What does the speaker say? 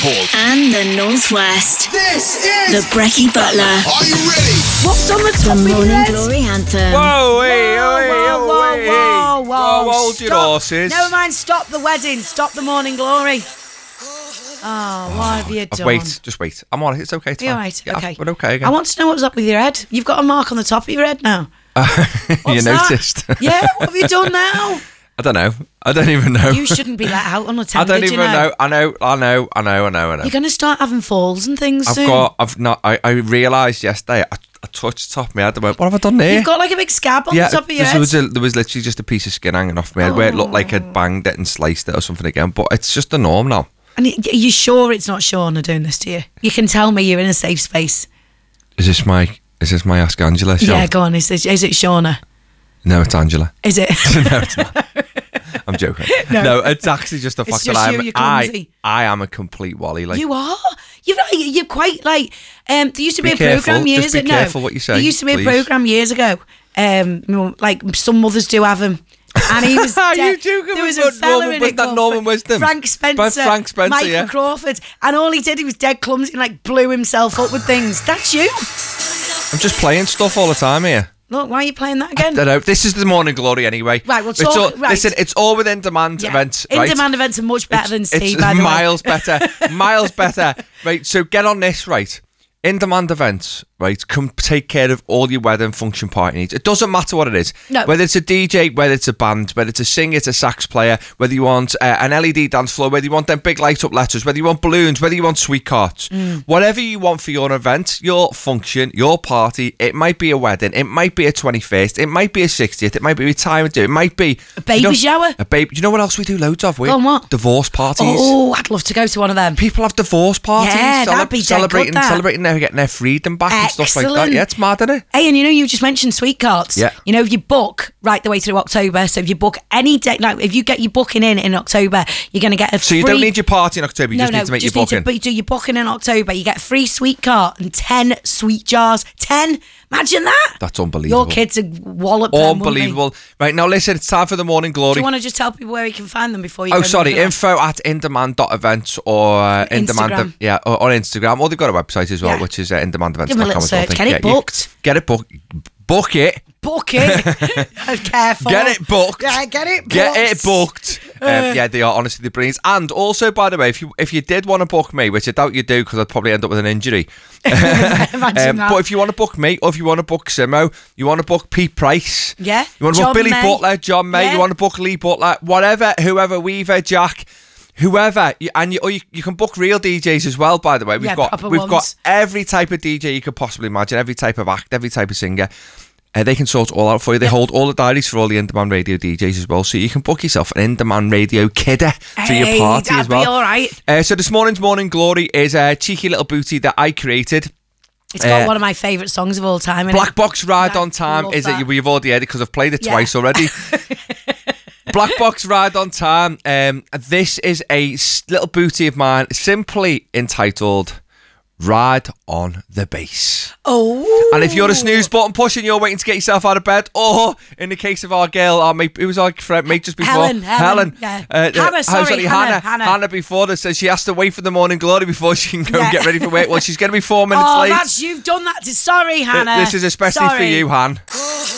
Hall. And the Northwest. This is The Brekkie Butler. Are you ready? What's on the top The of your Morning head? Glory Anthem. Whoa, hey, Whoa, hold your Stop. horses. Never mind, stop the wedding. Stop the morning glory. Oh, what have you done? Wait, just wait. I'm on it. It's okay. It's You're fine. right, Yeah, okay. we're okay again. I want to know what's up with your head. You've got a mark on the top of your head now. You What's that? noticed? Yeah, what have you done now? I don't know. I don't even know. You shouldn't be let out I unattended, don't even you know. know. I know. You're going to start having falls and things soon. I realised yesterday, I touched the top of my head. I went, what have I done there? You've got like a big scab on the top of your head. there was literally just a piece of skin hanging off my head where it looked like I'd banged it and sliced it or something again. But it's just the norm now. And are you sure it's not Shauna doing this to you? You can tell me you're in a safe space. Is this my Ask Angela show? Yeah, go on. Is it Shauna? No, it's Angela. Is it? No, it's not. I'm joking. No, it's actually just the It's fact just that you're clumsy. I am a complete wally. Like, You are. You're quite like. There used to be Be a program careful. years Just be ago. careful what you say, There used to be please. a program years ago. Like some mothers do have them. And he was. Are you dead. joking? There was With a fella Norman- in was it that called Norman Wisdom? Frank Spencer. By Frank Spencer, Michael yeah. Crawford, and all he did, he was dead clumsy and like blew himself up with things. That's you. I'm just playing stuff all the time here. Look, why are you playing that I again? don't know. This is the Morning Glory anyway. Right, we'll It's talk- all- right. Listen, it's all within demand Yeah. events. Right? In-demand events are much better than Steve, It's by the way. miles better. Miles better. Right, so get on this, right. In-demand events, right, come take care of all your wedding function party needs. It doesn't matter what it is. No. Whether it's a DJ, whether it's a band, whether it's a singer, it's a sax player, whether you want an LED dance floor, whether you want them big light-up letters, whether you want balloons, whether you want sweet carts. Whatever you want for your event, your function, your party, it might be a wedding, it might be a 21st, it might be a 60th, it might be a retirement do, it might be... A baby shower? A baby... You know what else we do loads of? Go on, what? Divorce parties. Oh, I'd love to go to one of them. People have divorce parties. Yeah, that'd be dead celebrating, good, that. celebrating their getting their freedom back and stuff like that. Excellent. Yeah, it's mad, isn't it? Hey, and you just mentioned sweet carts. Yeah. You know, if you book right the way through October, so if you book any day, like if you get your booking in October, you're going to get a So free... you don't need your party in October. You just need to make your booking. But you do your booking in October, you get a free sweet cart and 10 sweet jars. 10? Imagine that. That's unbelievable. Your kids are wallop them, wouldn't they? Unbelievable. Right, now listen, it's time for the Morning Do Glory. you want to just tell people where you can find them before you Oh, go sorry, moving on? info@indemand.events or indemand, Instagram. yeah, or on Instagram. Or they've got a website as well, Yeah. which is indemandevents.com. Give them a little as well, I search. think. Get it Yeah, booked. Get it booked. Book it. Book it. Careful. Get it booked. Yeah, get it booked. Get it booked. Yeah, they are honestly the brilliant. And also, by the way, if you did want to book me, which I doubt you do because I'd probably end up with an injury. Imagine that. But if you want to book me, or if you want to book Simo, you want to book Pete Price. Yeah. You want to book John Billy May. Butler, John May. Yeah. You want to book Lee Butler, whatever, whoever, Weaver, Jack. Whoever, you can book real DJs as well. By the way, Yeah, proper we've ones. got every type of DJ you could possibly imagine, every type of act, every type of singer. They can sort it all out for you. They hold all the diaries for all the in-demand radio DJs as well, so you can book yourself an in-demand radio kidder for your party that'd as well. be all right. So this morning's Morning Glory is a cheeky little booty that I created. It's got one of my favourite songs of all time. innit? Black Box Ride I on Time love is that. it? We've already heard it because I've played it Yeah. twice already. Black Box Ride on Time. This is a little booty of mine, simply entitled Ride on the Bass. Oh. And if you're a snooze button push and you're waiting to get yourself out of bed, or in the case of our girl, our mate, who was our friend, mate just before, Helen, yeah. Hannah before that says she has to wait for the Morning Glory before she can go and Yeah. get ready for work. Well, she's going to be 4 minutes Oh, late. you've done that. Sorry, Hannah. This is especially for Sorry. you, Han.